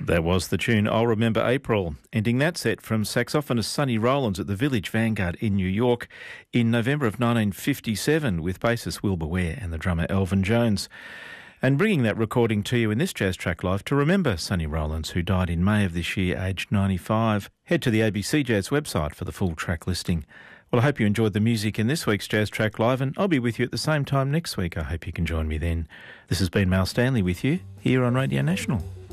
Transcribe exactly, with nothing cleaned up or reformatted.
That was the tune I'll Remember April, ending that set from saxophonist Sonny Rollins at the Village Vanguard in New York in November of nineteen fifty-seven with bassist Wilbur Ware and the drummer Elvin Jones. And bringing that recording to you in this Jazz Track Live to remember Sonny Rollins, who died in May of this year, aged ninety-five. Head to the A B C Jazz website for the full track listing. Well, I hope you enjoyed the music in this week's Jazz Track Live, and I'll be with you at the same time next week. I hope you can join me then. This has been Mal Stanley with you here on Radio National.